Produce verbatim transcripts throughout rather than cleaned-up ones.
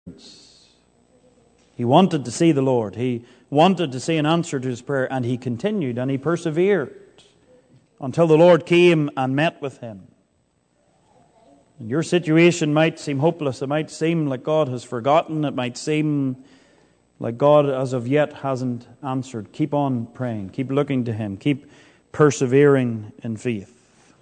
He wanted to see the Lord. He wanted to see an answer to his prayer, and he continued and he persevered until the Lord came and met with him. And your situation might seem hopeless. It might seem like God has forgotten. It might seem like God as of yet hasn't answered. Keep on praying. Keep looking to him. Keep persevering in faith.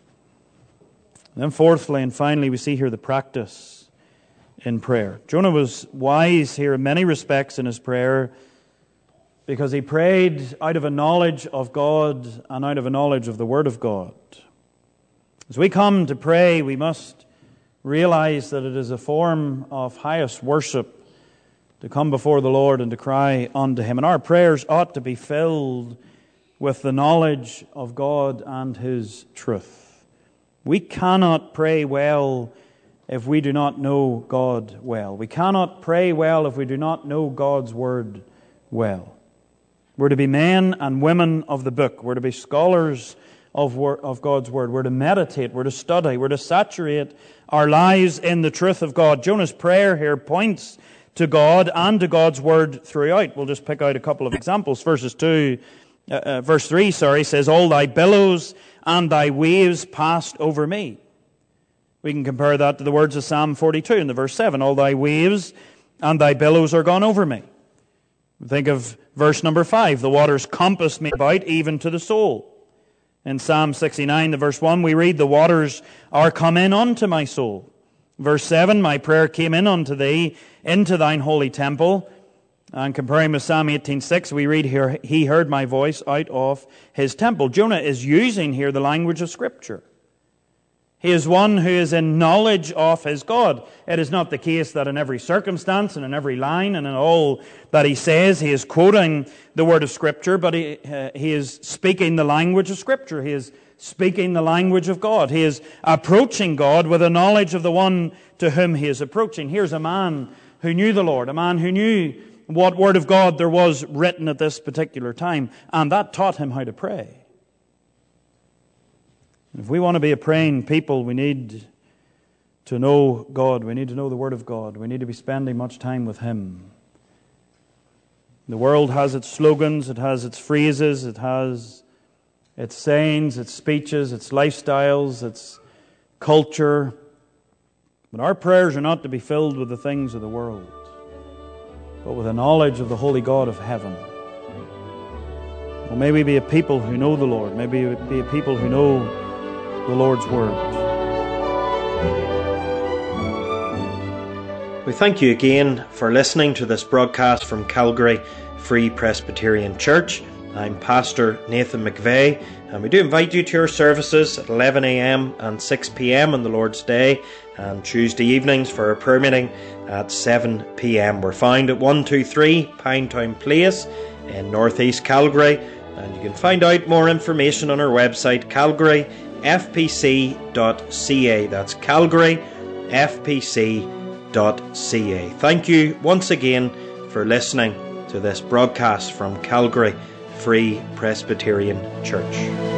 And then fourthly and finally, we see here the practice in prayer. Jonah was wise here in many respects in his prayer because he prayed out of a knowledge of God and out of a knowledge of the Word of God. As we come to pray, we must realize that it is a form of highest worship to come before the Lord and to cry unto him. And our prayers ought to be filled with the knowledge of God and his truth. We cannot pray well if we do not know God well. We cannot pray well if we do not know God's Word well. We're to be men and women of the book. We're to be scholars of, of God's Word. We're to meditate. We're to study. We're to saturate our lives in the truth of God. Jonah's prayer here points to God and to God's Word throughout. We'll just pick out a couple of examples. Verses two, uh, uh, verse three, sorry, says, "All thy billows and thy waves passed over me." We can compare that to the words of Psalm forty-two in the verse seven. "All thy waves and thy billows are gone over me." Think of verse number five. "The waters compass me about, even to the soul." In Psalm sixty-nine, the verse one, we read, "The waters are come in unto my soul." Verse seven, "My prayer came in unto thee, into thine holy temple." And comparing with Psalm eighteen six, we read here, "He heard my voice out of his temple." Jonah is using here the language of Scripture. He is one who is in knowledge of his God. It is not the case that in every circumstance and in every line and in all that he says, he is quoting the word of Scripture, but he, uh, he is speaking the language of Scripture. He is speaking the language of God. He is approaching God with a knowledge of the one to whom he is approaching. Here's a man who knew the Lord, a man who knew what word of God there was written at this particular time, and that taught him how to pray. If we want to be a praying people, we need to know God. We need to know the Word of God. We need to be spending much time with Him. The world has its slogans, it has its phrases, it has its sayings, its speeches, its lifestyles, its culture. But our prayers are not to be filled with the things of the world, but with a knowledge of the holy God of heaven. Well, may we be a people who know the Lord. May we be a people who know the Lord's Word. We thank you again for listening to this broadcast from Calgary Free Presbyterian Church. I'm Pastor Nathan McVeigh, and we do invite you to our services at eleven a m and six p m on the Lord's Day, and Tuesday evenings for our prayer meeting at seven p m We're found at one two three Pinetown Place in northeast Calgary, and you can find out more information on our website, calgary f p c dot c a. That's calgary f p c dot c a. Thank you once again for listening to this broadcast from Calgary Free Presbyterian Church.